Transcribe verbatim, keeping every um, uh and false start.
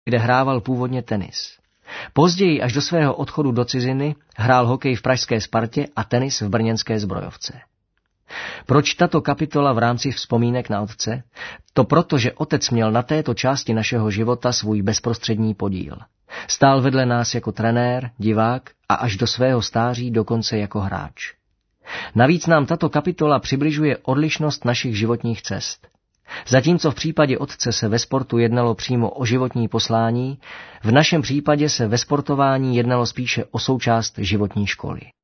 kde hrával původně tenis. Později až do svého odchodu do ciziny hrál hokej v pražské Spartě a tenis v brněnské Zbrojovce. Proč tato kapitola v rámci vzpomínek na otce? To proto, že otec měl na této části našeho života svůj bezprostřední podíl. Stál vedle nás jako trenér, divák a až do svého stáří dokonce jako hráč. Navíc nám tato kapitola přibližuje odlišnost našich životních cest. Zatímco v případě otce se ve sportu jednalo přímo o životní poslání, v našem případě se ve sportování jednalo spíše o součást životní školy.